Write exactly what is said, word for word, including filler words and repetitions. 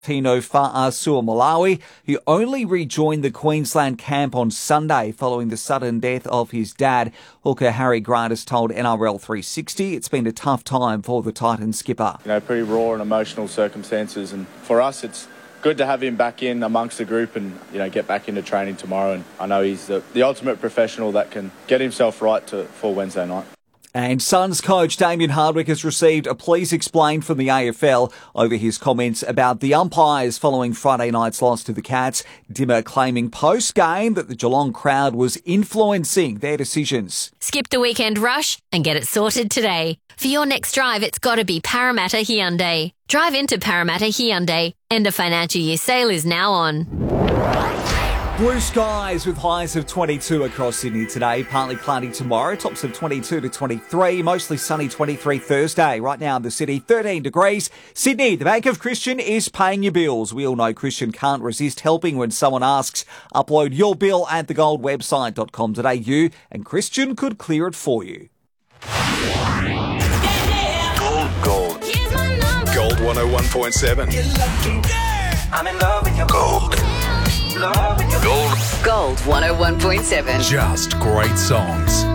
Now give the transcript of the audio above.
Tino Fa'asuamaleaui, who only rejoined the Queensland camp on Sunday following the sudden death of his dad. Hooker Harry Grant has told N R L three sixty it's been a tough time for the Titans skipper. You know, pretty raw and emotional circumstances, and for us it's good to have him back in amongst the group and, you know, get back into training tomorrow. And I know he's the, the ultimate professional that can get himself right to, for Wednesday night. And Suns coach Damien Hardwick has received a please explain from the A F L over his comments about the umpires following Friday night's loss to the Cats. Dimmer claiming post-game that the Geelong crowd was influencing their decisions. Skip the weekend rush and get it sorted today. For your next drive, it's got to be Parramatta Hyundai. Drive into Parramatta Hyundai. End of financial year sale is now on. Blue skies with highs of twenty-two across Sydney today. Partly cloudy tomorrow. Tops of twenty-two to twenty-three. Mostly sunny twenty-three Thursday. Right now in the city, thirteen degrees. Sydney, the Bank of Christian is paying your bills. We all know Christian can't resist helping when someone asks. Upload your bill at the gold website dot com dot a u and Christian could clear it for you. Gold, gold. Gold one oh one point seven. I'm in love with your Gold. love with your Gold. Gold one oh one point seven. Just great songs.